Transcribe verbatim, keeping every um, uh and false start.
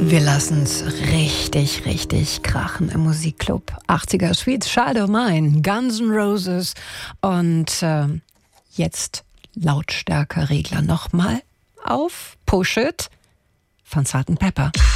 Wir lassen's richtig, richtig krachen im Musikclub. achtziger Sweet Child of Mine, Guns N' Roses und äh, jetzt Lautstärkeregler nochmal auf Push It von Salt and Pepper.